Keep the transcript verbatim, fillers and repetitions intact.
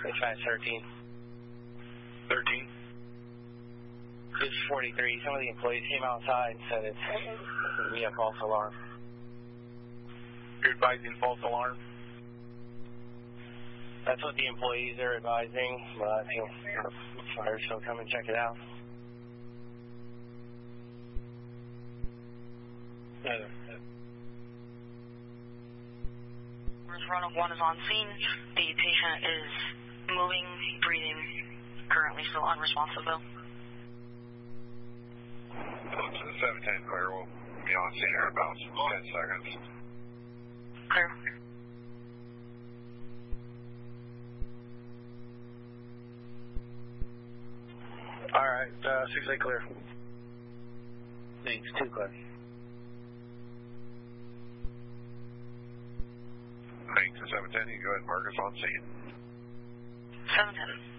Dispatch thirteen. thirteen. This is forty-three. Some of the employees came outside and said it's we have false alarm. You're advising false alarm? That's what the employees are advising, but I think the fire still come and check it out. Run of one is on scene. The patient is moving, breathing, currently still unresponsive though. seven ten clear, we'll be on scene here in about ten seconds. Clear. Alright, uh, six eight clear. Thanks, two clear. Thanks, seven ten, you go ahead and mark us on scene. seven ten.